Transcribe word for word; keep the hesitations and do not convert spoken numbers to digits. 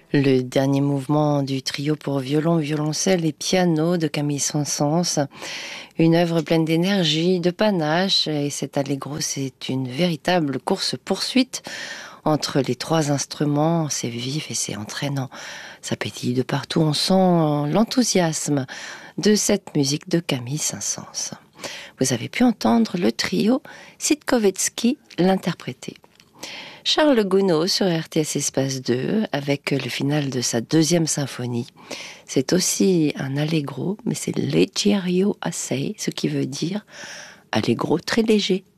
Le dernier mouvement du trio pour violon, violoncelle et piano de Camille Saint-Saëns. Une œuvre pleine d'énergie, de panache, et cet allegro, c'est une véritable course-poursuite entre les trois instruments. C'est vif et c'est entraînant. Ça pétille de partout, on sent l'enthousiasme de cette musique de Camille Saint-Saëns. Vous avez pu entendre le trio Sitkovetsky l'interpréter. Charles Gounod sur R T S Espace deux avec le final de sa deuxième symphonie. C'est aussi un allegro, mais c'est leggerio assai, ce qui veut dire allegro très léger.